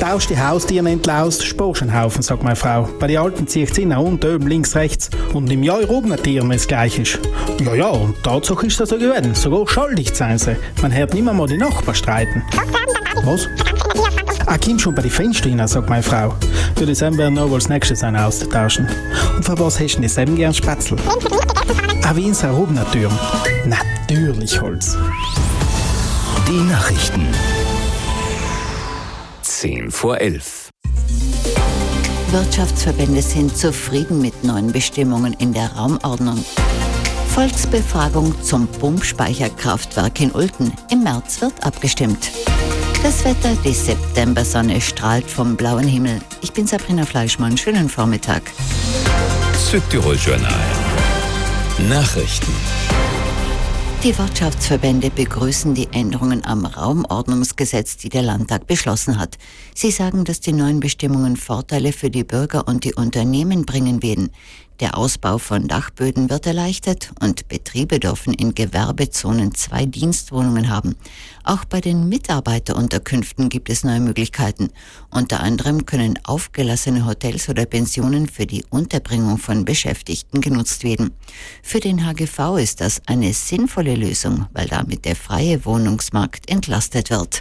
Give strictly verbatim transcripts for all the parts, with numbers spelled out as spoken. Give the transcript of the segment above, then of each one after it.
Kaufst die Haustiere entlaust, sparst einen Haufen, sagt meine Frau. Bei den Alten zieht sie nach unten, oben, links, rechts. Und im Jahr oben ein Tier, wenn es gleich ist. Ja, ja, und Tatsache ist das so gewesen. Sogar schuldig sein sie. Man hört nicht mehr mal die Nachbarn streiten. Was? Ah, komm schon bei den Fenstern rein, sagt meine Frau. Für das werden wir noch als nächstes einen austauschen. Und für was hast du denn selben gern Spätzle? Ah, wie in so einer oben Tür. Natürlich Holz. Die Nachrichten. Zehn vor elf. Wirtschaftsverbände sind zufrieden mit neuen Bestimmungen in der Raumordnung. Volksbefragung zum Pumpspeicherkraftwerk in Ulten. Im März wird abgestimmt. Das Wetter, die Septembersonne strahlt vom blauen Himmel. Ich bin Sabrina Fleischmann. Schönen Vormittag. Südtirol Journal. Nachrichten. Die Wirtschaftsverbände begrüßen die Änderungen am Raumordnungsgesetz, die der Landtag beschlossen hat. Sie sagen, dass die neuen Bestimmungen Vorteile für die Bürger und die Unternehmen bringen werden. Der Ausbau von Dachböden wird erleichtert und Betriebe dürfen in Gewerbezonen zwei Dienstwohnungen haben. Auch bei den Mitarbeiterunterkünften gibt es neue Möglichkeiten. Unter anderem können aufgelassene Hotels oder Pensionen für die Unterbringung von Beschäftigten genutzt werden. Für den H G V ist das eine sinnvolle Lösung, weil damit der freie Wohnungsmarkt entlastet wird.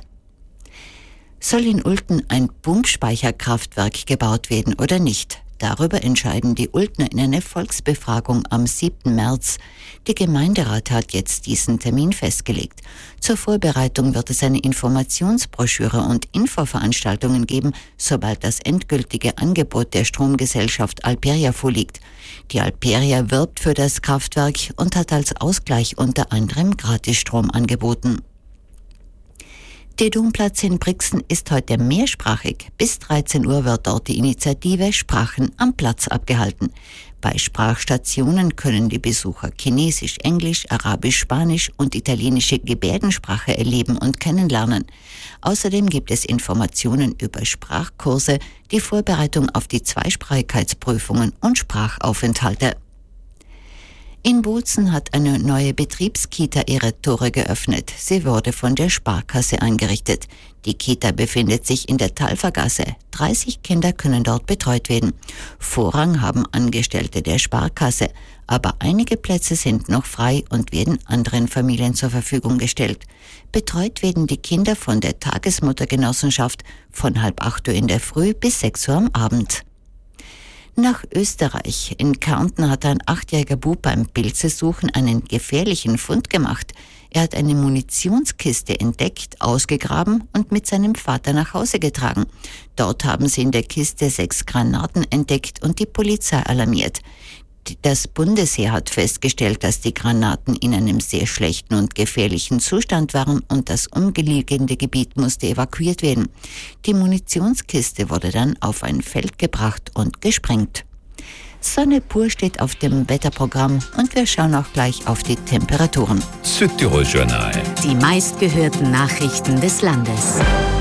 Soll in Ulten ein Pumpspeicherkraftwerk gebaut werden oder nicht? Darüber entscheiden die Ultner in einer Volksbefragung am siebten März. Der Gemeinderat hat jetzt diesen Termin festgelegt. Zur Vorbereitung wird es eine Informationsbroschüre und Infoveranstaltungen geben, sobald das endgültige Angebot der Stromgesellschaft Alperia vorliegt. Die Alperia wirbt für das Kraftwerk und hat als Ausgleich unter anderem Gratisstrom angeboten. Der Domplatz in Brixen ist heute mehrsprachig. Bis dreizehn Uhr wird dort die Initiative Sprachen am Platz abgehalten. Bei Sprachstationen können die Besucher Chinesisch, Englisch, Arabisch, Spanisch und italienische Gebärdensprache erleben und kennenlernen. Außerdem gibt es Informationen über Sprachkurse, die Vorbereitung auf die Zweisprachigkeitsprüfungen und Sprachaufenthalte. In Bozen hat eine neue Betriebskita ihre Tore geöffnet. Sie wurde von der Sparkasse eingerichtet. Die Kita befindet sich in der Talfergasse. dreißig Kinder können dort betreut werden. Vorrang haben Angestellte der Sparkasse, aber einige Plätze sind noch frei und werden anderen Familien zur Verfügung gestellt. Betreut werden die Kinder von der Tagesmuttergenossenschaft von halb acht Uhr in der Früh bis sechs Uhr am Abend. Nach Österreich. In Kärnten hat ein achtjähriger Bub beim Pilzesuchen einen gefährlichen Fund gemacht. Er hat eine Munitionskiste entdeckt, ausgegraben und mit seinem Vater nach Hause getragen. Dort haben sie in der Kiste sechs Granaten entdeckt und die Polizei alarmiert. Das Bundesheer hat festgestellt, dass die Granaten in einem sehr schlechten und gefährlichen Zustand waren und das umliegende Gebiet musste evakuiert werden. Die Munitionskiste wurde dann auf ein Feld gebracht und gesprengt. Sonne pur steht auf dem Wetterprogramm und wir schauen auch gleich auf die Temperaturen. Südtirol Journal. Die meistgehörten Nachrichten des Landes.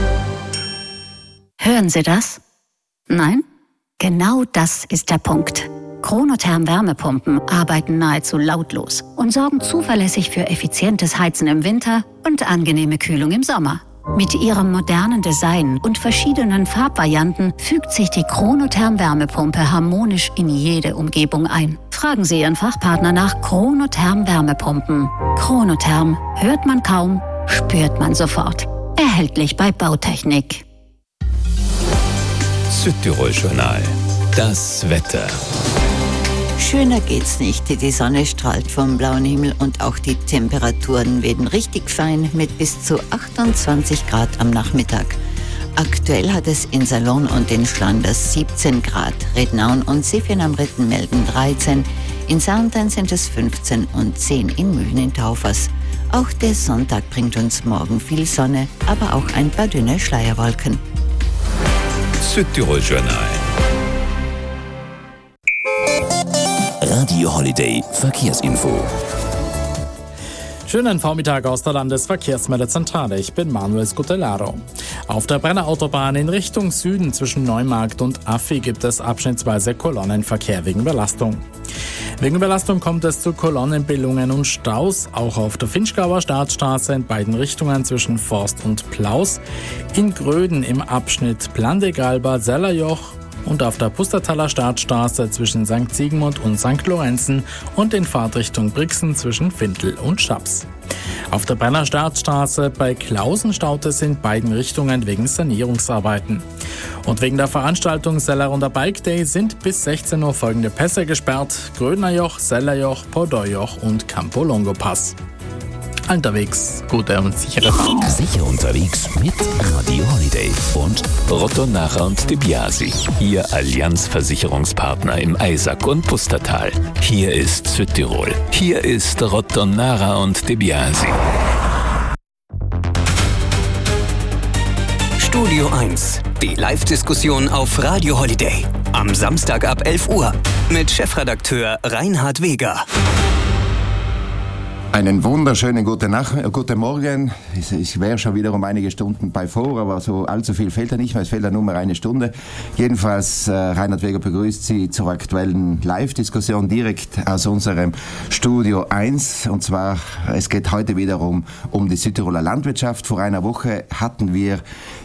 Hören Sie das? Nein? Genau das ist der Punkt. Chronotherm Wärmepumpen arbeiten nahezu lautlos und sorgen zuverlässig für effizientes Heizen im Winter und angenehme Kühlung im Sommer. Mit ihrem modernen Design und verschiedenen Farbvarianten fügt sich die Chronotherm Wärmepumpe harmonisch in jede Umgebung ein. Fragen Sie Ihren Fachpartner nach Chronotherm Wärmepumpen. Chronotherm hört man kaum, spürt man sofort. Erhältlich bei Bautechnik. Südtirol Journal. Das Wetter. Schöner geht's nicht. Die Sonne strahlt vom blauen Himmel und auch die Temperaturen werden richtig fein mit bis zu achtundzwanzig Grad am Nachmittag. Aktuell hat es in Salon und in Schlanders siebzehn Grad. Rednaun und Sefien am Ritten melden dreizehn. In Sarnstein sind es fünfzehn und zehn in Mühlen in Taufers. Auch der Sonntag bringt uns morgen viel Sonne, aber auch ein paar dünne Schleierwolken. Südtirol Journal. Radio Holiday Verkehrsinfo. Schönen Vormittag aus der Landesverkehrsmeldezentrale. Ich bin Manuel Scutellaro. Auf der Brenner Autobahn in Richtung Süden zwischen Neumarkt und Affi gibt es abschnittsweise Kolonnenverkehr wegen Belastung. Wegen Belastung kommt es zu Kolonnenbildungen und Staus, auch auf der Finchgauer Staatsstraße in beiden Richtungen zwischen Forst und Plaus, in Gröden im Abschnitt Plandegalba-Sellerjoch und auf der Pustertaler Staatsstraße zwischen Sankt Siegmund und Sankt Lorenzen und in Fahrtrichtung Brixen zwischen Findel und Schaps. Auf der Brenner Staatsstraße bei Klausen staut es in beiden Richtungen wegen Sanierungsarbeiten. Und wegen der Veranstaltung Sellerunder Bike Day sind bis sechzehn Uhr folgende Pässe gesperrt: Grödnerjoch, Sellerjoch, Podorjoch und Campo-Longo Pass. Unterwegs, gute und sichere Fahrt. Sicher unterwegs mit Radio Holiday und Rotto-Nacher und De Biasi. Ihr Allianz-Versicherungspartner im Eisack und Pustertal. Hier ist Südtirol. Hier ist Rotto-Nacher und De Biasi. Studio eins. Die Live-Diskussion auf Radio Holiday. Am Samstag ab elf Uhr mit Chefredakteur Reinhard Weger. Einen wunderschönen guten, Nach- äh, guten Morgen. Ich, ich wäre schon wieder um einige Stunden bei vor, aber so allzu viel fehlt ja nicht mehr. Es fehlt ja nur mehr eine Stunde. Jedenfalls, äh, Reinhard Weger begrüßt Sie zur aktuellen Live-Diskussion direkt aus unserem Studio eins. Und zwar, es geht heute wiederum um die Südtiroler Landwirtschaft. Vor einer Woche hatten wir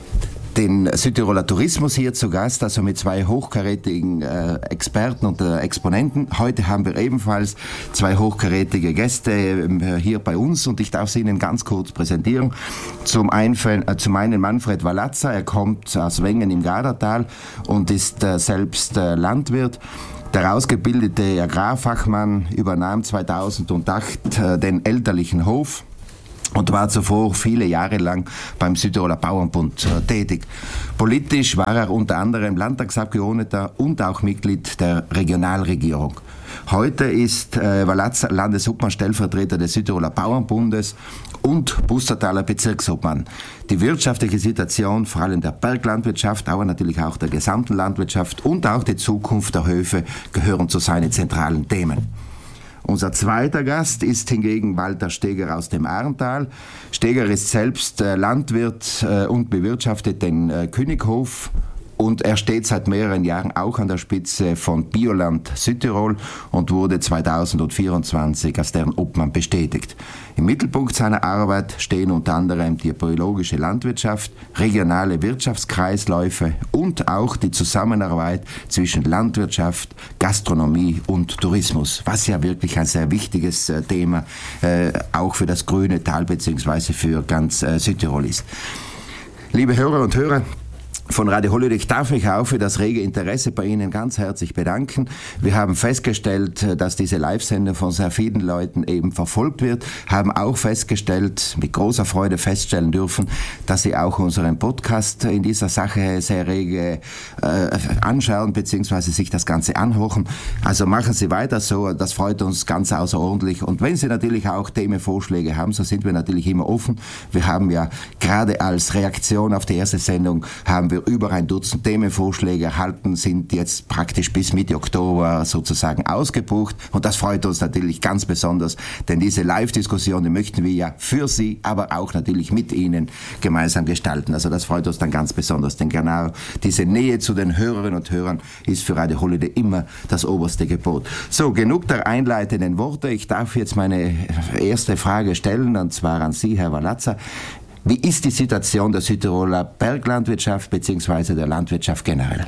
den Südtiroler Tourismus hier zu Gast, also mit zwei hochkarätigen äh, Experten und äh, Exponenten. Heute haben wir ebenfalls zwei hochkarätige Gäste äh, hier bei uns und ich darf sie Ihnen ganz kurz präsentieren. Zum einen, äh, zum einen Manfred Walazza, er kommt aus Wengen im Gardatal und ist äh, selbst äh, Landwirt. Der ausgebildete Agrarfachmann übernahm zweitausendacht äh, den elterlichen Hof und war zuvor viele Jahre lang beim Südtiroler Bauernbund äh, tätig. Politisch war er unter anderem Landtagsabgeordneter und auch Mitglied der Regionalregierung. Heute ist äh, Walazza Landesobmann, Stellvertreter des Südtiroler Bauernbundes und Pustertaler Bezirksobmann. Die wirtschaftliche Situation, vor allem der Berglandwirtschaft, aber natürlich auch der gesamten Landwirtschaft und auch die Zukunft der Höfe gehören zu seinen zentralen Themen. Unser zweiter Gast ist hingegen Walter Steger aus dem Ahrntal. Steger ist selbst äh, Landwirt äh, und bewirtschaftet den äh, Könighof. Und er steht seit mehreren Jahren auch an der Spitze von Bioland Südtirol und wurde zweitausendvierundzwanzig als deren Obmann bestätigt. Im Mittelpunkt seiner Arbeit stehen unter anderem die biologische Landwirtschaft, regionale Wirtschaftskreisläufe und auch die Zusammenarbeit zwischen Landwirtschaft, Gastronomie und Tourismus, was ja wirklich ein sehr wichtiges äh, Thema äh, auch für das grüne Tal bzw. für ganz äh, Südtirol ist. Liebe Hörer und Hörer, von Radio Holiday, ich darf mich auch für das rege Interesse bei Ihnen ganz herzlich bedanken. Wir haben festgestellt, dass diese Live-Sendung von sehr vielen Leuten eben verfolgt wird, haben auch festgestellt, mit großer Freude feststellen dürfen, dass Sie auch unseren Podcast in dieser Sache sehr rege äh, anschauen bzw. sich das Ganze anhören. Also machen Sie weiter so, das freut uns ganz außerordentlich. Und wenn Sie natürlich auch Themenvorschläge haben, so sind wir natürlich immer offen. Wir haben ja gerade als Reaktion auf die erste Sendung haben wir über ein Dutzend Themenvorschläge erhalten, sind jetzt praktisch bis Mitte Oktober sozusagen ausgebucht und das freut uns natürlich ganz besonders, denn diese Live-Diskussion, die möchten wir ja für Sie, aber auch natürlich mit Ihnen gemeinsam gestalten. Also das freut uns dann ganz besonders, denn genau diese Nähe zu den Hörerinnen und Hörern ist für Radio Holiday immer das oberste Gebot. So, genug der einleitenden Worte. Ich darf jetzt meine erste Frage stellen, und zwar an Sie, Herr Walazza. Wie ist die Situation der Südtiroler Berglandwirtschaft bzw. der Landwirtschaft generell?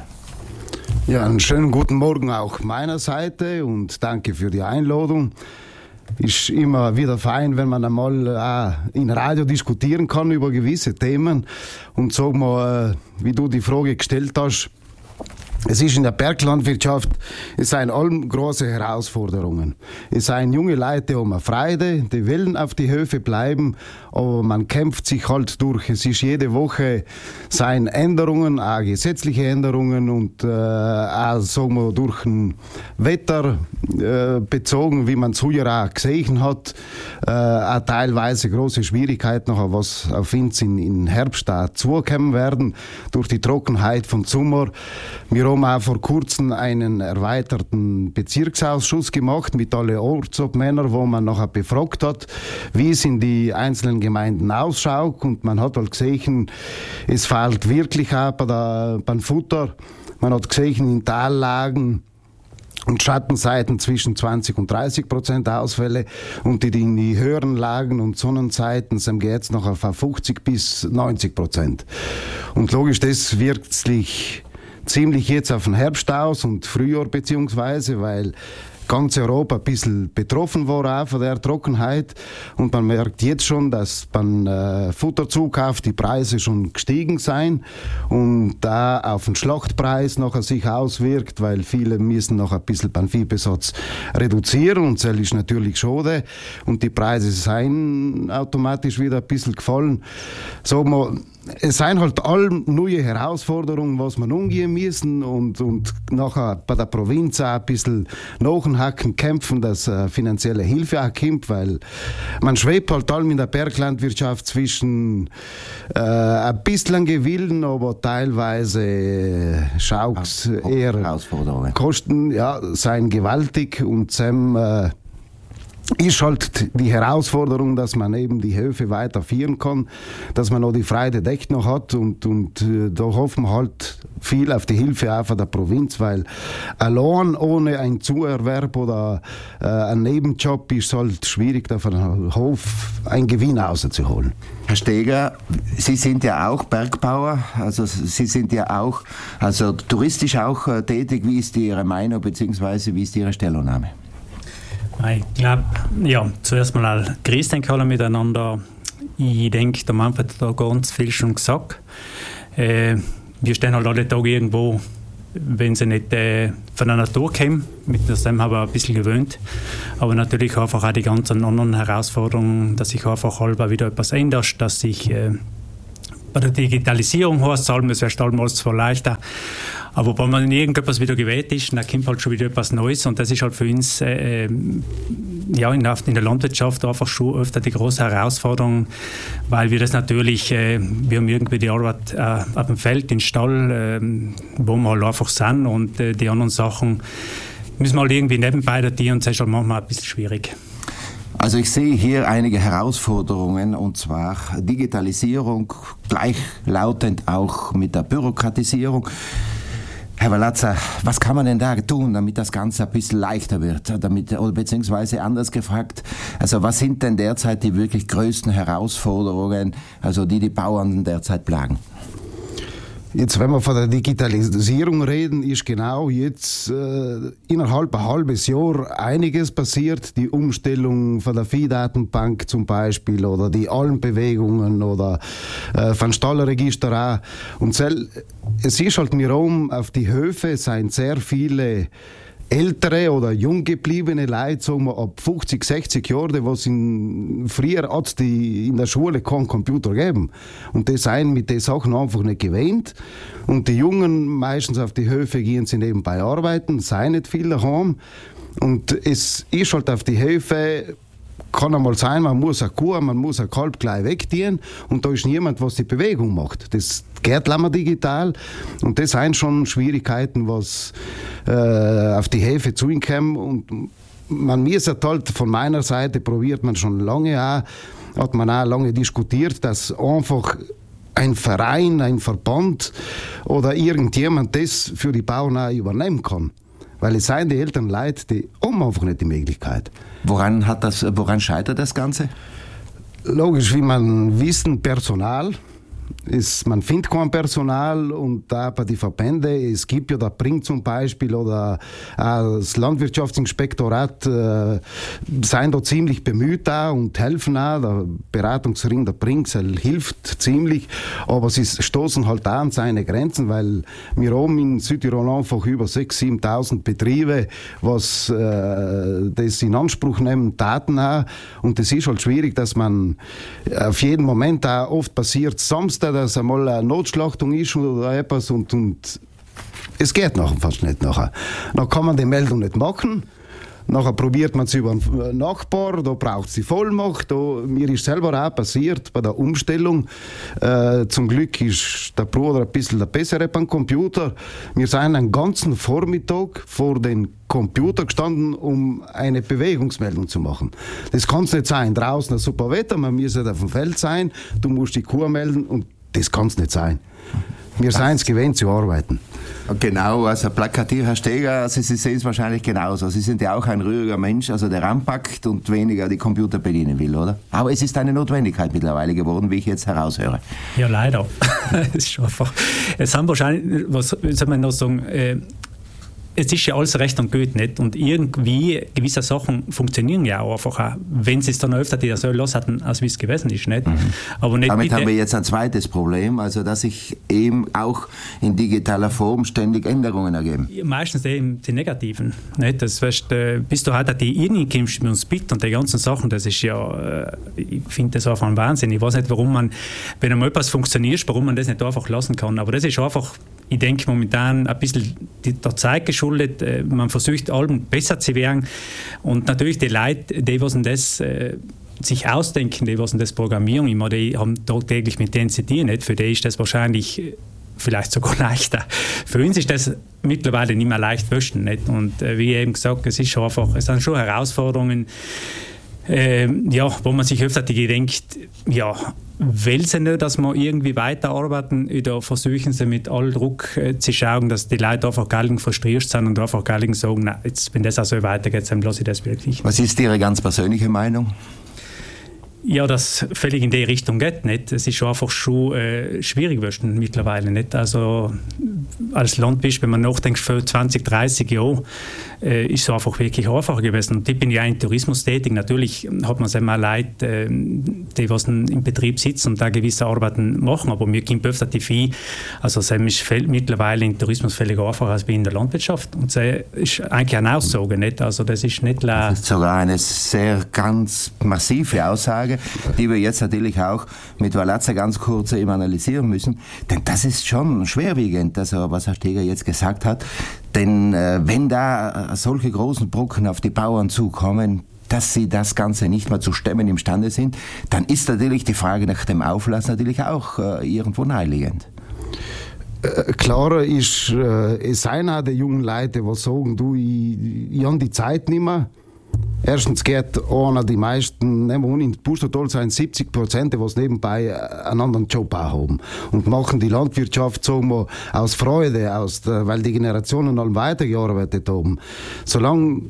Ja, einen schönen guten Morgen auch meiner Seite und danke für die Einladung. Ist immer wieder fein, wenn man einmal äh, in Radio diskutieren kann über gewisse Themen. Und sag mal, äh, wie du die Frage gestellt hast, es ist in der Berglandwirtschaft, es sind allem große Herausforderungen. Es sind junge Leute um eine Freude, die wollen auf die Höfe bleiben, aber man kämpft sich halt durch. Es ist jede Woche seien Änderungen, auch gesetzliche Änderungen und äh, auch sagen wir, durch ein Wetter äh, bezogen, wie man es früher auch gesehen hat, äh, auch teilweise große Schwierigkeiten, noch was auf uns in, in Herbst auch zukommen werden, durch die Trockenheit vom Sommer. Wir haben auch vor kurzem einen erweiterten Bezirksausschuss gemacht mit allen Ortsobmännern, wo man nachher befragt hat, wie es in die einzelnen Gemeinden ausschaut. Und man hat halt gesehen, es fehlt wirklich auch bei der, beim Futter. Man hat gesehen, in Tallagen und Schattenseiten zwischen zwanzig und dreißig Prozent Ausfälle und die, die in die höheren Lagen und Sonnenseiten geht es noch auf fünfzig bis neunzig Prozent. Und logisch, das wirkt sich ziemlich jetzt auf den Herbst aus und Frühjahr beziehungsweise, weil ganz Europa ein bisschen betroffen war auch von der Trockenheit und man merkt jetzt schon, dass beim äh, Futterzukauf die Preise schon gestiegen sind und da auf den Schlachtpreis nachher sich auswirkt, weil viele müssen noch ein bisschen beim Viehbesatz reduzieren und das ist natürlich schade und die Preise sind automatisch wieder ein bisschen gefallen. So, man, es sind halt all neue Herausforderungen, was man umgehen müssen und, und nachher bei der Provinz auch ein bisschen nachhaken, kämpfen, dass äh, finanzielle Hilfe auch kommt, weil man schwebt halt allem in der Berglandwirtschaft zwischen äh, ein bisschen Gewillen, aber teilweise äh, schaut's eher Herausforderungen. Kosten, ja, seien gewaltig und Sam äh, ist halt die Herausforderung, dass man eben die Höfe weiter führen kann, dass man noch die freie Deck noch hat und, und äh, da hoffen wir halt viel auf die Hilfe auch von der Provinz, weil allein ohne einen Zuerwerb oder äh, einen Nebenjob ist es halt schwierig, da von einem Hof einen Gewinn rauszuholen. Herr Steger, Sie sind ja auch Bergbauer, also Sie sind ja auch also touristisch auch äh, tätig. Wie ist Ihre Meinung bzw. wie ist Ihre Stellungnahme? Ich glaube, ja, zuerst mal grüß den alle miteinander. Ich denke, der Manfred hat da ganz viel schon gesagt. Äh, wir stehen halt alle Tage irgendwo, wenn sie nicht äh, von der Natur kommen. Mit dem haben wir ein bisschen gewöhnt. Aber natürlich einfach auch die ganzen anderen Herausforderungen, dass sich einfach halber wieder etwas ändert, dass sich äh, bei der Digitalisierung heißt es, es wird alles zwar leichter, aber wenn man in irgendetwas wieder gewählt ist, dann kommt halt schon wieder etwas Neues und das ist halt für uns äh, ja, in, der, in der Landwirtschaft einfach schon öfter die große Herausforderung, weil wir das natürlich, äh, wir haben irgendwie die Arbeit äh, auf dem Feld, im Stall, äh, wo wir halt einfach sind und äh, die anderen Sachen müssen wir halt irgendwie nebenbei datieren und das ist halt manchmal ein bisschen schwierig. Also ich sehe hier einige Herausforderungen und zwar Digitalisierung, gleichlautend auch mit der Bürokratisierung. Herr Walazza, was kann man denn da tun, damit das Ganze ein bisschen leichter wird? Damit, oder beziehungsweise anders gefragt, also was sind denn derzeit die wirklich größten Herausforderungen, also die die Bauern derzeit plagen? Jetzt, wenn wir von der Digitalisierung reden, ist genau jetzt äh, innerhalb ein halbes Jahr einiges passiert. Die Umstellung von der Viehdatenbank zum Beispiel oder die Almbewegungen oder äh, von Stallregister auch. Und sel- es ist halt mir um, auf die Höfe sind sehr viele ältere oder jung gebliebene Leute, sagen wir ab fünfzig, sechzig Jahre, was in, früher hat die in der Schule keinen Computer gegeben. Und die sind mit den Sachen einfach nicht gewöhnt. Und die Jungen, meistens auf die Höfe gehen sie nebenbei arbeiten, sind nicht viel daheim. Und es ist halt auf die Höfe, kann einmal sein, man muss eine Kuh, man muss ein Kalb gleich wegziehen und da ist niemand, was die Bewegung macht. Das geht immer digital und das sind schon Schwierigkeiten, was äh, auf die Höfe zukommen und man muss halt von meiner Seite, probiert man schon lange auch, hat man auch lange diskutiert, dass einfach ein Verein, ein Verband oder irgendjemand das für die Bauern auch übernehmen kann. Weil es seien die älteren Leute, die haben einfach nicht die Möglichkeit. Woran, hat das, woran scheitert das Ganze? Logisch, wie man wissen, Personal. Ist, man findet kein Personal und da bei den Verbänden, es gibt ja der Bring zum Beispiel oder das Landwirtschaftsinspektorat äh, sind da ziemlich bemüht auch und helfen auch. Der Beratungsring der Bring hilft ziemlich, aber sie stoßen halt auch an seine Grenzen, weil wir haben in Südtirol einfach über sechstausend, siebentausend Betriebe, was äh, das in Anspruch nehmen, Daten auch und es ist halt schwierig, dass man auf jeden Moment auch oft passiert, Samstag, dass einmal eine Notschlachtung ist oder etwas und, und es geht nachher fast nicht nachher. Dann kann man die Meldung nicht machen. Nachher probiert man es über einen Nachbar, da braucht es die Vollmacht. Da, mir ist selber auch passiert bei der Umstellung. Äh, zum Glück ist der Bruder ein bisschen der Bessere beim Computer. Wir sind einen ganzen Vormittag vor den Computer gestanden, um eine Bewegungsmeldung zu machen. Das kann es nicht sein. Draußen ein super Wetter, man muss nicht auf dem Feld sein, du musst die Kuh melden und das kann es nicht sein. Wir sind es gewöhnt zu arbeiten. Genau, also plakativ, Herr Steger, also Sie sehen es wahrscheinlich genauso. Sie sind ja auch ein rühriger Mensch, also der anpackt und weniger die Computer bedienen will, oder? Aber es ist eine Notwendigkeit mittlerweile geworden, wie ich jetzt heraushöre. Ja, leider. Es ist schon einfach. Es haben wahrscheinlich, was soll man noch sagen, äh, es ist ja alles recht und gut, nicht? Und irgendwie gewisse Sachen funktionieren ja auch einfach auch, wenn sie es dann öfter die so los hatten, als wie es gewesen ist, nicht? Mhm. Aber nicht Damit bitte, haben wir jetzt ein zweites Problem, also dass sich eben auch in digitaler Form ständig Änderungen ergeben. Meistens eben die negativen, nicht? Das weißt, bis du halt die Irren kommst mit uns Bit und die ganzen Sachen, das ist ja, ich finde das einfach ein Wahnsinn. Ich weiß nicht, warum man, wenn einmal etwas funktioniert, warum man das nicht einfach lassen kann, aber das ist einfach, ich denke momentan ein bisschen der Zeit geschuldet. Man versucht, allem besser zu werden. Und natürlich die Leute, die was das äh, sich ausdenken, die was das programmieren, immer, die haben tagtäglich mit denen zu tun. Nicht? Für die ist das wahrscheinlich vielleicht sogar leichter. Für uns ist das mittlerweile nicht mehr leicht wischen. Nicht? Und äh, wie eben gesagt, es ist schon einfach, es sind schon Herausforderungen, äh, ja, wo man sich öfter denkt, ja, will sie nicht, dass wir irgendwie weiterarbeiten, oder versuchen sie mit all Druck äh, zu schauen, dass die Leute einfach gar nicht frustriert sind und einfach gar nicht sagen, na, jetzt, wenn das auch so weitergeht, dann lasse ich das wirklich. Was ist Ihre ganz persönliche Meinung? Ja, das völlig in die Richtung geht, nicht? Es ist schon einfach schon äh, schwierig geworden mittlerweile, nicht? Also als Land bist, wenn man nachdenkt, für zwanzig, dreißig Jahre, äh, ist es einfach wirklich einfacher gewesen. Und ich bin ja im Tourismus tätig. Natürlich hat man immer Leute, äh, die was im Betrieb sitzen und da gewisse Arbeiten machen, aber mir kommt öfter die Vieh. Also es ist viel, mittlerweile im Tourismus völlig einfacher als in der Landwirtschaft. Und das ist eigentlich eine Aussage, nicht? Also das ist nicht la- Das ist sogar eine sehr ganz massive Aussage, die wir jetzt natürlich auch mit Valazza ganz kurz eben analysieren müssen. Denn das ist schon schwerwiegend, also was Herr Steger jetzt gesagt hat. Denn äh, wenn da solche großen Brocken auf die Bauern zukommen, dass sie das Ganze nicht mehr zu stemmen imstande sind, dann ist natürlich die Frage nach dem Auflass natürlich auch äh, irgendwo naheliegend. Äh, klarer ist, äh, es sind auch die jungen Leute, die sagen, du, ich, ich habe die Zeit nicht mehr. Erstens geht einer die meisten, nehmen wir an, in Pustertal sind siebzig Prozent, die nebenbei einen anderen Job auch haben. Und machen die Landwirtschaft, sagen wir, aus Freude, aus der, weil die Generationen alle weitergearbeitet haben. Solange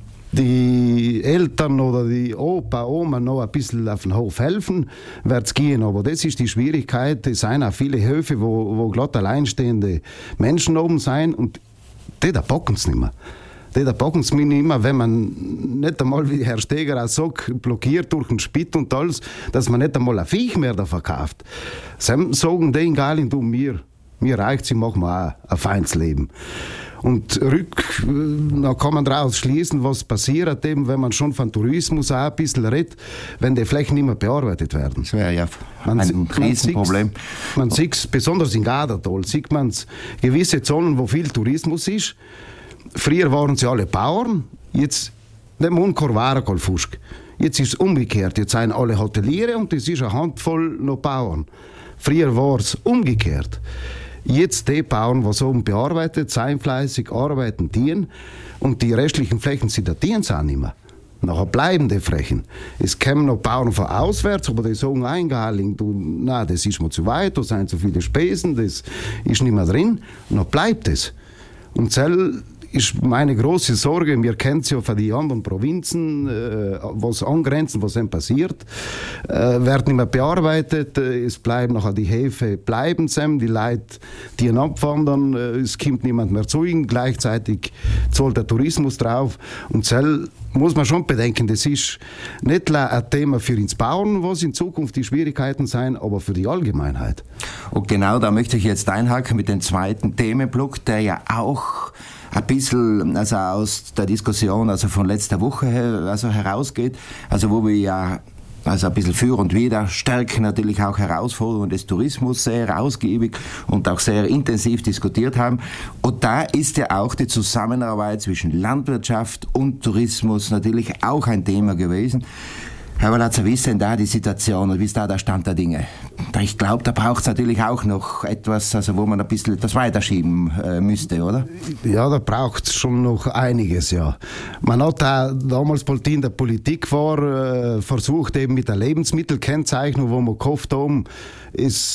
die Eltern oder die Opa, Oma noch ein bisschen auf den Hof helfen, wird es gehen. Aber das ist die Schwierigkeit. Es sind auch viele Höfe, wo, wo glatt alleinstehende Menschen oben sind und die da packen es nicht mehr. Da packen sie mich nicht mehr, wenn man nicht einmal, wie Herr Steger auch sagt, blockiert durch den Spit und alles, dass man nicht einmal ein Viech mehr da verkauft. Sie sagen denen gar nicht, du, mir, mir reicht es, ich mache mir auch ein feines Leben. Und rück, da kann man daraus schließen, was passiert eben, wenn man schon von Tourismus auch ein bisschen redet, wenn die Flächen nicht mehr bearbeitet werden. Das wäre ja man ein Riesenproblem. Man sieht es, besonders in Gadertal, sieht man gewisse Zonen, wo viel Tourismus ist. Früher waren sie alle Bauern, jetzt nehmen wir Korvarekolfusk. Jetzt ist es umgekehrt, jetzt sind alle Hoteliere und es ist eine Handvoll noch Bauern. Früher war es umgekehrt. Jetzt die Bauern, die so bearbeitet, sind fleißig, arbeiten, dienen und die restlichen Flächen sind da dienen sie auch nicht mehr. Nachher bleiben die Flächen. Es kommen noch Bauern von auswärts, aber die sagen eingehalten, du, nein, das ist mir zu weit, da sind zu viele Spesen, das ist nicht mehr drin. Und dann bleibt es. Und zell ist meine große Sorge, wir kennen es ja von den anderen Provinzen, äh, was angrenzen, was dann passiert, äh, wird nicht mehr bearbeitet, äh, es bleiben nachher die Höfe, bleiben sie, die Leute, die abwandern, äh, es kommt niemand mehr zu ihnen, gleichzeitig zahlt der Tourismus drauf und zell muss man schon bedenken, das ist nicht ein Thema für uns Bauern, was in Zukunft die Schwierigkeiten sein, aber für die Allgemeinheit. Und genau da möchte ich jetzt einhaken mit dem zweiten Themenblock, der ja auch ein bisschen also aus der Diskussion also von letzter Woche also herausgeht, also wo wir ja also ein bisschen für und wider stärken natürlich auch Herausforderungen des Tourismus sehr ausgiebig und auch sehr intensiv diskutiert haben. Und da ist ja auch die Zusammenarbeit zwischen Landwirtschaft und Tourismus natürlich auch ein Thema gewesen. Herr Valazza, wie ist denn da die Situation und wie ist da der Stand der Dinge? Ich glaube, da braucht es natürlich auch noch etwas, also wo man ein bisschen etwas weiterschieben äh, müsste, oder? Ja, da braucht es schon noch einiges, ja. Man hat da damals in der Politik war, äh, versucht eben mit der Lebensmittelkennzeichnung, wo wir gehofft haben, es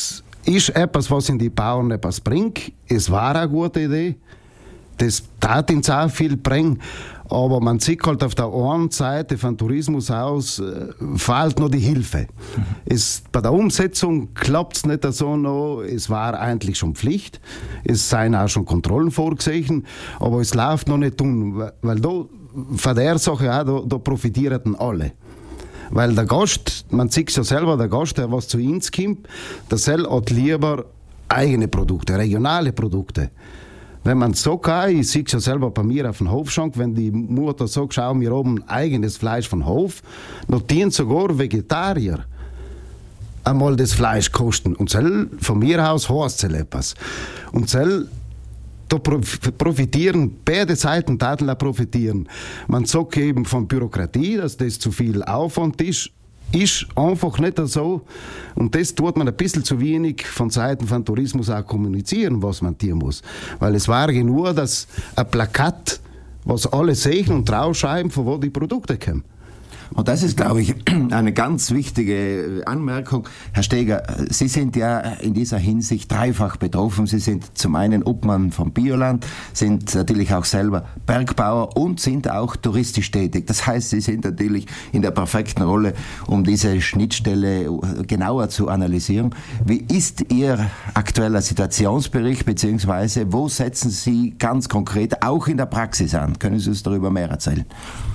ist etwas, was in die Bauern etwas bringt. Es war eine gute Idee. Das tat ihnen auch viel bringen. Aber man sieht halt auf der einen Seite von Tourismus aus, äh, fehlt noch die Hilfe. Mhm. Es, bei der Umsetzung klappt es nicht so noch. Es war eigentlich schon Pflicht. Es seien auch schon Kontrollen vorgesehen. Aber es läuft noch nicht um. Weil da, von der Sache auch, da, da profitieren alle. Weil der Gast, man sieht es ja selber, der Gast, der was zu uns kommt, der soll hat lieber eigene Produkte, regionale Produkte. Wenn man so kann, ich sehe es ja selber bei mir auf dem Hofschank, wenn die Mutter sagt, schau, wir haben eigenes Fleisch vom Hof, notieren sogar Vegetarier einmal das Fleisch kosten. Und soll von mir aus heißt es etwas. Und soll da profitieren, beide Seiten Taten profitieren. Man sagt eben von Bürokratie, dass das zu viel Aufwand ist. Ist einfach nicht so. Und das tut man ein bisschen zu wenig von Seiten von Tourismus auch kommunizieren, was man tun muss. Weil es war nur das ein Plakat, was alle sehen und draufschreiben, von wo die Produkte kommen. Und das ist, glaube ich, eine ganz wichtige Anmerkung. Herr Steger, Sie sind ja in dieser Hinsicht dreifach betroffen. Sie sind zum einen Obmann vom Bioland, sind natürlich auch selber Bergbauer und sind auch touristisch tätig. Das heißt, Sie sind natürlich in der perfekten Rolle, um diese Schnittstelle genauer zu analysieren. Wie ist Ihr aktueller Situationsbericht, beziehungsweise wo setzen Sie ganz konkret auch in der Praxis an? Können Sie uns darüber mehr erzählen?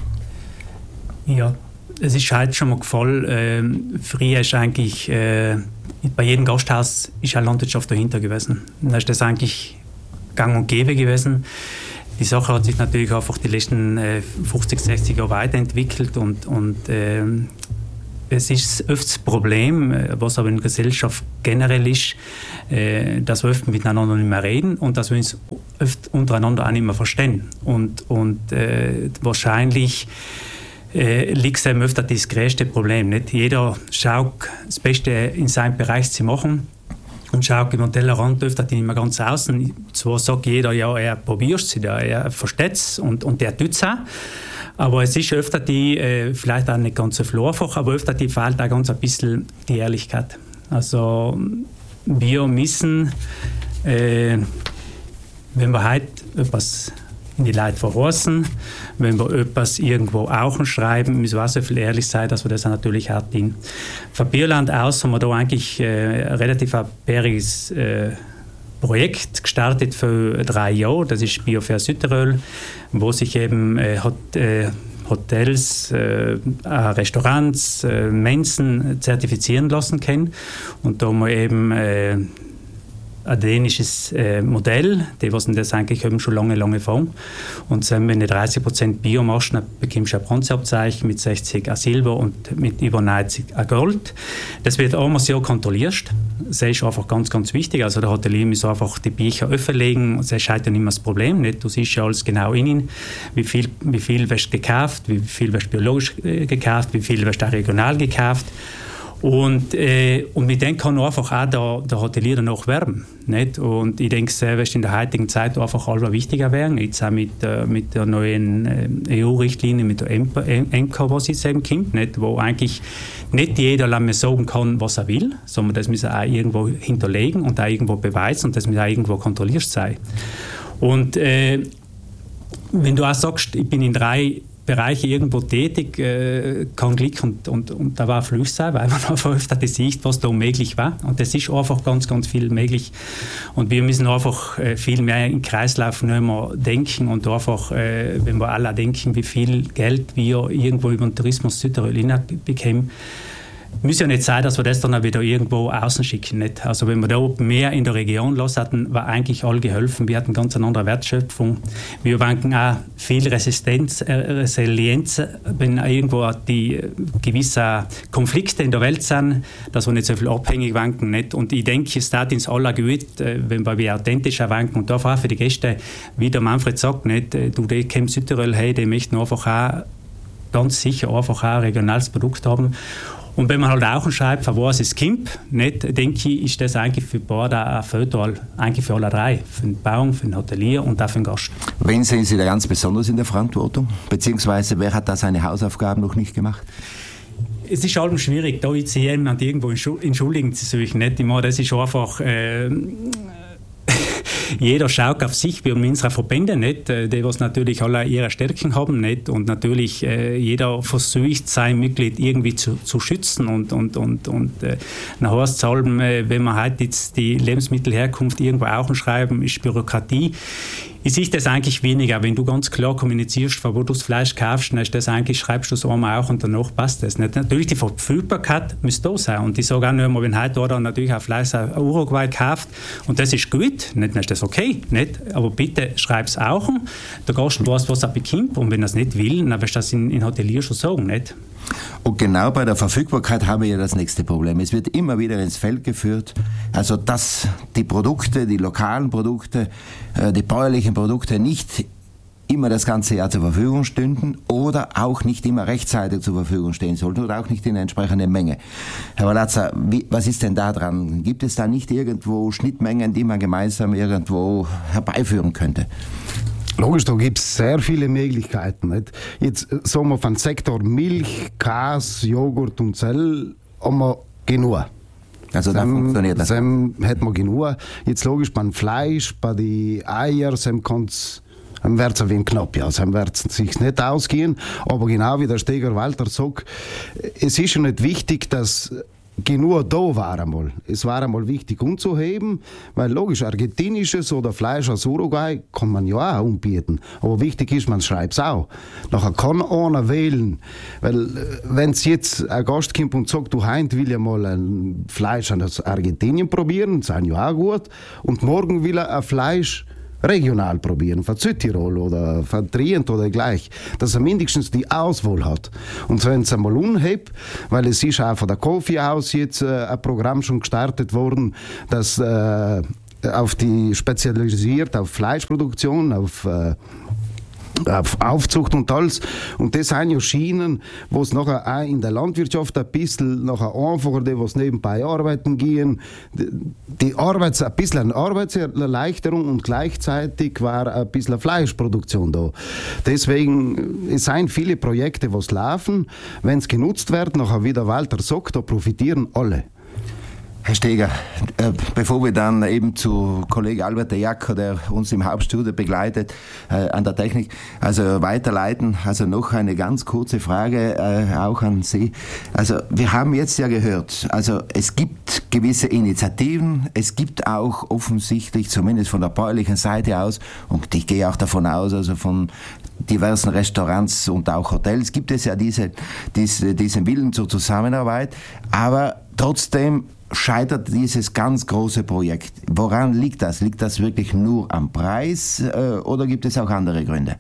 Ja, es ist heute schon mal gefallen. Äh, früher ist eigentlich äh, bei jedem Gasthaus ist eine Landwirtschaft dahinter gewesen. Da ist das eigentlich gang und gäbe gewesen. Die Sache hat sich natürlich einfach die letzten äh, fünfzig, sechzig Jahre weiterentwickelt und, und äh, es ist öfter das Problem, was aber in der Gesellschaft generell ist, äh, dass wir öfter miteinander nicht mehr reden und dass wir uns öfter untereinander auch nicht mehr verstehen. Und, und äh, wahrscheinlich Äh, liegt es öfter das größte Problem. Nicht? Jeder schaut das Beste in seinem Bereich zu machen und schaut über den Tellerrand öfter nicht mehr ganz außen. Zwar sagt jeder, ja, er probiert es, er versteht es und, und er tut es auch. Aber es ist öfter die, äh, vielleicht auch nicht ganz so einfach, aber öfter die fehlt auch ganz ein bisschen die Ehrlichkeit. Also wir müssen, äh, wenn wir heute etwas in die Leute verhorsen, wenn wir etwas irgendwo auch schreiben, müssen wir auch so viel ehrlich sein, dass wir das natürlich auch tun. Von Bioland aus haben wir da eigentlich äh, ein relativ ein bäriges äh, Projekt gestartet für drei Jahre. Das ist Biofair Südtirol, wo sich eben äh, hat, äh, Hotels, äh, Restaurants, äh, Mensen zertifizieren lassen können. Und da haben wir eben äh, ein dänisches äh, Modell, die was das eigentlich haben schon lange, lange vor. Und wenn du dreißig Prozent Bio machst, dann bekommst du ein Bronzeabzeichen mit sechzig ein Silber und mit über neunzig ein Gold. Das wird einmal das Jahr kontrolliert. Das ist einfach ganz, ganz wichtig. Also der Hotelier muss einfach die Bücher offenlegen. Das ist halt ja nicht mehr das Problem. Nicht? Du siehst ja alles genau innen. Wie viel, wie viel wirst du gekauft, wie viel wirst du biologisch äh, gekauft, wie viel wirst du auch regional gekauft. Und, äh, und mit dem kann einfach auch der, der Hotelier danach werben. Nicht? Und ich denke, es wird in der heutigen Zeit einfach allweil wichtiger werden. Jetzt auch mit, äh, mit der neuen äh, E U-Richtlinie, mit der E M K, was jetzt eben kommt, nicht? Wo eigentlich nicht jeder mehr sagen kann, was er will, sondern das muss er auch irgendwo hinterlegen und auch irgendwo beweisen und das muss auch irgendwo kontrolliert sein. Und äh, wenn du auch sagst, ich bin in drei Bereiche irgendwo tätig, äh, kann Glück und, und, und da war Fluss sein, weil man einfach öfter das sieht, was da möglich war. Und das ist einfach ganz, ganz viel möglich. Und wir müssen einfach äh, viel mehr in Kreislauf nehmen, denken und einfach, äh, wenn wir alle denken, wie viel Geld wir irgendwo über den Tourismus Südtirol bekommen, muss ja nicht sein, dass wir das dann auch wieder irgendwo außen schicken. Nicht? Also wenn wir da mehr in der Region los hatten, war eigentlich all geholfen. Wir hatten ganz eine andere Wertschöpfung. Wir wanken auch viel Resistenz, äh, Resilienz, wenn irgendwo die gewissen Konflikte in der Welt sind, dass wir nicht so viel abhängig wanken. Nicht? Und ich denke, es tat uns alle gut, äh, wenn wir authentischer wanken. Und da auch für die Gäste, wie der Manfred sagt, nicht? Du, die kommen Südtirol, hey, die möchten einfach auch ganz sicher einfach auch ein regionales Produkt haben. Und wenn man halt auch schreibt, von was es kommt, nicht, denke ich, ist das eigentlich für beide ein Vorteil, eigentlich für alle drei, für den Bauern, für den Hotelier und auch für den Gast. Wen sehen Sie da ganz besonders in der Verantwortung? Beziehungsweise, wer hat da seine Hausaufgaben noch nicht gemacht? es ist allem schwierig, da jetzt jemand irgendwo entschuldigen zu suchen. Nicht? Ich meine, das ist einfach... Äh, jeder schaut auf sich, wie unsere Verbände nicht, die was natürlich alle ihre Stärken haben nicht und natürlich äh, jeder versucht sein Mitglied irgendwie zu, zu schützen und und und und äh, dann heißt es halt, wenn man halt jetzt die Lebensmittelherkunft irgendwo auch schreiben, ist Bürokratie. Ich sehe das eigentlich weniger, wenn du ganz klar kommunizierst, von wo du das Fleisch kaufst, dann ist das eigentlich, schreibst du es einmal auch und danach passt das nicht. Natürlich, die Verfügbarkeit muss da sein und ich sage auch nur immer, wenn heute oder natürlich auch Fleisch aus Uruguay kauft und das ist gut, nicht, dann ist das okay, nicht? Aber bitte schreib es auch, der Gast weiß, was er bekommt und wenn er es nicht will, dann wirst du das in, in Hotelier schon sagen, nicht? Und genau bei der Verfügbarkeit haben wir ja das nächste Problem. Es wird immer wieder ins Feld geführt, also dass die Produkte, die lokalen Produkte, die bäuerlichen Produkte nicht immer das ganze Jahr zur Verfügung stünden oder auch nicht immer rechtzeitig zur Verfügung stehen sollten oder auch nicht in der entsprechenden Menge. Herr Valazza, wie, was ist denn da dran? Gibt es da nicht irgendwo Schnittmengen, die man gemeinsam irgendwo herbeiführen könnte? Logisch, da gibt es sehr viele Möglichkeiten. Nicht? Jetzt sagen wir von Sektor Milch, Käse, Joghurt und Zell haben wir genug. Also da funktioniert das. Dann hat man genug. Jetzt logisch beim Fleisch, bei den Eiern, dann wird es ein wenig knapp. Ja. Dann wird es sich nicht ausgehen. Aber genau wie der Steger Walter sagt, es ist ja nicht wichtig, dass genug da war einmal. Es war einmal wichtig umzuheben, weil logisch, argentinisches oder Fleisch aus Uruguay kann man ja auch anbieten. Aber wichtig ist, man schreibt es auch. Nachher kann einer wählen. Weil, wenn es jetzt ein Gast kommt und sagt, du heint will ja mal ein Fleisch aus Argentinien probieren, das ist ja auch gut. Und morgen will er ein Fleisch regional probieren, von Südtirol oder von Trient oder gleich, dass er mindestens die Auswahl hat. Und wenn es einmal unhebt, weil es ist auch von der Coffee aus jetzt äh, ein Programm schon gestartet worden, das äh, auf die spezialisiert auf Fleischproduktion, auf äh, auf Aufzucht und alles. Und das sind ja Schienen, wo es nachher auch in der Landwirtschaft ein bisschen nachher einfacher, die was nebenbei arbeiten gehen, die Arbeits, ein bisschen eine Arbeitserleichterung und gleichzeitig war ein bisschen Fleischproduktion da. Deswegen, es sind viele Projekte, was laufen. Wenn es genutzt wird, nachher wie der Walter sagt, da profitieren alle. Herr Steger, äh, bevor wir dann eben zu Kollege Albert de Jaco, der uns im Hauptstudio begleitet, äh, an der Technik, also weiterleiten, also noch eine ganz kurze Frage äh, auch an Sie. Also wir haben jetzt ja gehört, also es gibt gewisse Initiativen, es gibt auch offensichtlich, zumindest von der bäuerlichen Seite aus, und ich gehe auch davon aus, also von diversen Restaurants und auch Hotels, gibt es ja diese, diese, diesen Willen zur Zusammenarbeit, aber trotzdem scheitert dieses ganz große Projekt. Woran liegt das? Liegt das wirklich nur am Preis äh, oder gibt es auch andere Gründe?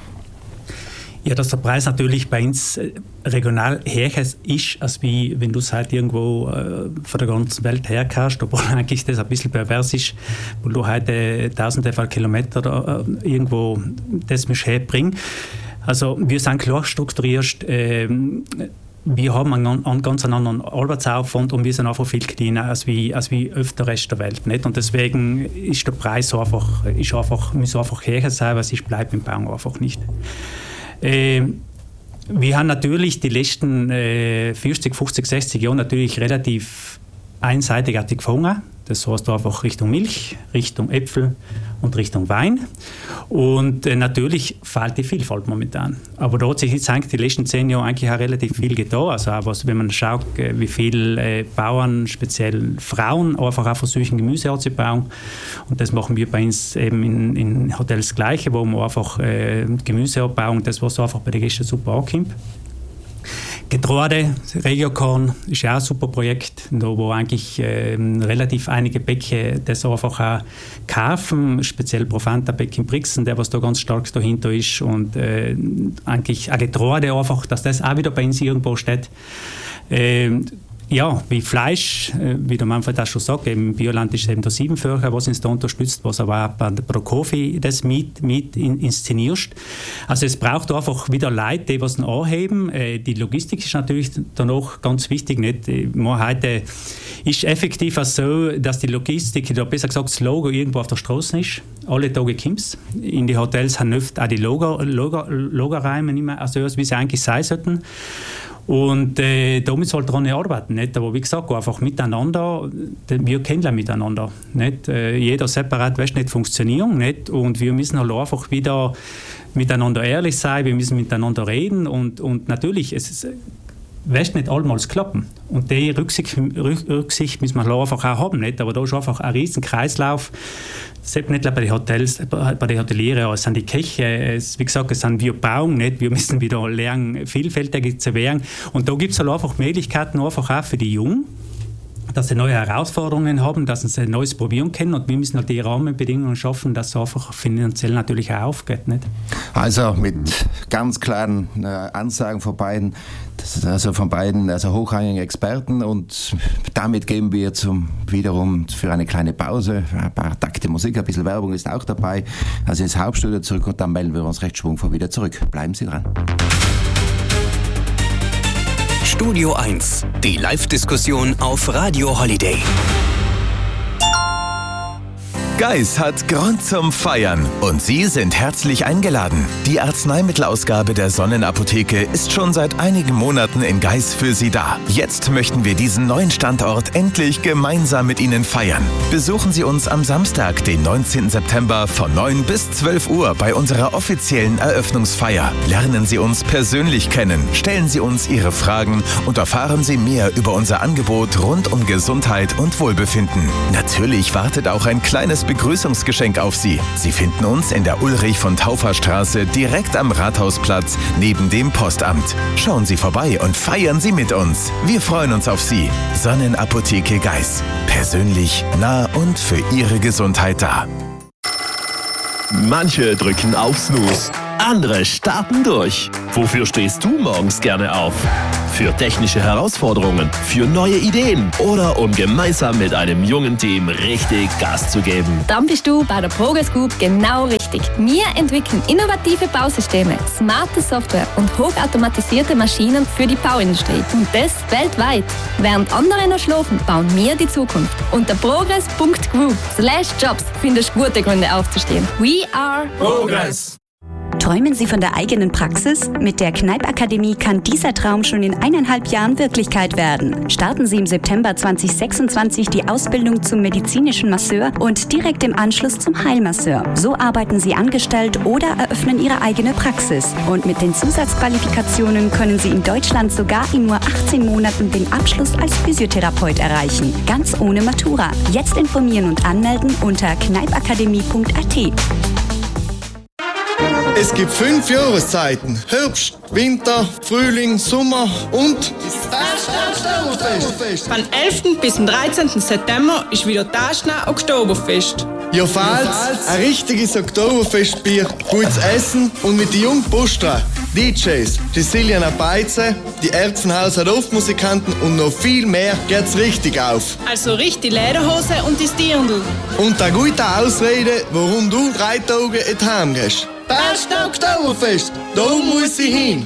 Ja, dass der Preis natürlich bei uns regional höher ist, als wie wenn du es halt irgendwo äh, von der ganzen Welt herkast, obwohl eigentlich das ein bisschen pervers ist, wo du heute tausende von Kilometer da, äh, irgendwo das mich herbringen. Also wir sind klar strukturiert, äh, wir haben einen, einen ganz anderen Arbeitsaufwand und wir sind einfach viel kleiner als wie, als wie öfter der Rest der Welt. Nicht? Und deswegen ist der Preis so einfach, ist einfach, muss einfach höher sein, weil es bleibt im Bau einfach nicht. Äh, wir haben natürlich die letzten äh, vierzig, fünfzig, sechzig Jahre natürlich relativ einseitig gefangen. Das heißt einfach Richtung Milch, Richtung Äpfel und Richtung Wein. Und äh, natürlich fehlt die Vielfalt momentan. Aber da hat sich jetzt eigentlich die letzten zehn Jahre eigentlich auch relativ viel getan. Also auch was, wenn man schaut, äh, wie viele äh, Bauern, speziell Frauen, einfach auch versuchen, Gemüse anzubauen. Und das machen wir bei uns eben in, in Hotels das Gleiche, wo wir einfach äh, Gemüse anbauen, das was einfach bei den Gästen super ankommt. Getreide, Regiokorn ist ja auch ein super Projekt, da wo eigentlich äh, relativ einige Bäcke das einfach auch kaufen, speziell Profanta Bäck in Brixen, der was da ganz stark dahinter ist und äh, eigentlich auch Getreide einfach, dass das auch wieder bei uns irgendwo steht. Äh, Ja, wie Fleisch, wie der Manfred auch schon sagt, im Bioland ist eben der Siebenfürcher, was uns da unterstützt, was aber auch bei der Coffee das mit, mit inszeniert. Also es braucht einfach wieder Leute, die was anheben. Die Logistik ist natürlich danach ganz wichtig. Nicht? Heute ist effektiv so, dass die Logistik, oder besser gesagt das Logo irgendwo auf der Straße ist. Alle Tage kommt es. In die Hotels haben oft auch die Logo, Logo, Logoräume nicht mehr so, wie sie eigentlich sein sollten. Und äh, da müssen wir halt daran arbeiten, nicht? Aber wie gesagt, einfach miteinander, wir kennen miteinander, nicht? Äh, jeder separat weiß nicht funktionieren, nicht? Und wir müssen halt einfach wieder miteinander ehrlich sein, wir müssen miteinander reden und, und natürlich, es ist, weißt nicht allemal klappen. Und die Rücksicht, Rücksicht müssen wir einfach auch haben, nicht? Aber da ist einfach ein riesen Kreislauf. Selbst nicht bei den Hotels, bei den Hotelieren, es sind die Köche, es, wie gesagt, es sind wir Bauern, nicht? Wir müssen wieder lernen, vielfältig zu werden. Und da gibt es halt einfach Möglichkeiten, einfach auch für die Jungen, dass sie neue Herausforderungen haben, dass sie ein neues probieren können und wir müssen halt die Rahmenbedingungen schaffen, dass es einfach finanziell natürlich auch aufgeht. Nicht? Also mit ganz klaren äh, Ansagen von beiden, das ist also von beiden also hochrangigen Experten und damit gehen wir zum wiederum für eine kleine Pause, ein paar Takte Musik, ein bisschen Werbung ist auch dabei, also ins Hauptstudio zurück und dann melden wir uns recht schwungvoll wieder zurück. Bleiben Sie dran. Studio eins, die Live-Diskussion auf Radio Holiday. Geis hat Grund zum Feiern und Sie sind herzlich eingeladen. Die Arzneimittelausgabe der Sonnenapotheke ist schon seit einigen Monaten in Geis für Sie da. Jetzt möchten wir diesen neuen Standort endlich gemeinsam mit Ihnen feiern. Besuchen Sie uns am Samstag, den neunzehnten September von neun bis zwölf Uhr bei unserer offiziellen Eröffnungsfeier. Lernen Sie uns persönlich kennen, stellen Sie uns Ihre Fragen und erfahren Sie mehr über unser Angebot rund um Gesundheit und Wohlbefinden. Natürlich wartet auch ein kleines Begrüßungsgeschenk auf Sie. Sie finden uns in der Ulrich-von-Taufer-Straße direkt am Rathausplatz neben dem Postamt. Schauen Sie vorbei und feiern Sie mit uns. Wir freuen uns auf Sie. Sonnenapotheke Geis. Persönlich, nah und für Ihre Gesundheit da. Manche drücken auf Snooze, andere starten durch. Wofür stehst du morgens gerne auf? Für technische Herausforderungen, für neue Ideen oder um gemeinsam mit einem jungen Team richtig Gas zu geben? Dann bist du bei der Progress Group genau richtig. Wir entwickeln innovative Bausysteme, smarte Software und hochautomatisierte Maschinen für die Bauindustrie. Und das weltweit. Während andere noch schlafen, bauen wir die Zukunft. Unter progress punkt group slash jobs findest du gute Gründe aufzustehen. We are Progress. Träumen Sie von der eigenen Praxis? Mit der Kneipp-Akademie kann dieser Traum schon in eineinhalb Jahren Wirklichkeit werden. Starten Sie im September zweitausendsechsundzwanzig die Ausbildung zum medizinischen Masseur und direkt im Anschluss zum Heilmasseur. So arbeiten Sie angestellt oder eröffnen Ihre eigene Praxis. Und mit den Zusatzqualifikationen können Sie in Deutschland sogar in nur achtzehn Monaten den Abschluss als Physiotherapeut erreichen. Ganz ohne Matura. Jetzt informieren und anmelden unter kneippakademie punkt a t. Es gibt fünf Jahreszeiten. Herbst, Winter, Frühling, Sommer und das Oktoberfest. Vom elften bis zum dreizehnten September ist wieder das Oktoberfest. Ja, falls ein richtiges Oktoberfestbier, gutes Essen und mit den jungen Postra, D Js, die Siljaner Beize, die Erbsenhauser Dorfmusikanten und noch viel mehr geht's richtig auf. Also richtig Lederhose und die Stirndl. Und eine gute Ausrede, warum du drei Tage et heim gehst. Das Oktoberfest, da muss ich hin.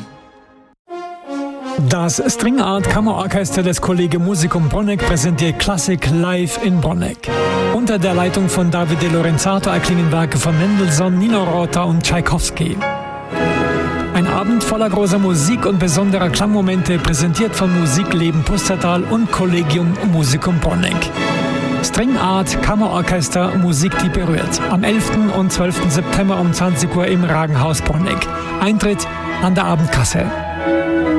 Das Stringart Kammerorchester des Kollegie Musicum Bonneck präsentiert Klassik live in Bonneck. Unter der Leitung von David De Lorenzato erklingen Werke von Mendelssohn, Nino Rota und Tschaikowski. Ein Abend voller großer Musik und besonderer Klangmomente, präsentiert von Musikleben Pustertal und Collegium Musicum Bonneck. Stringart Kammerorchester, Musik, die berührt. Am elften und zwölften September um zwanzig Uhr im Ragenhaus Bonneck. Eintritt an der Abendkasse.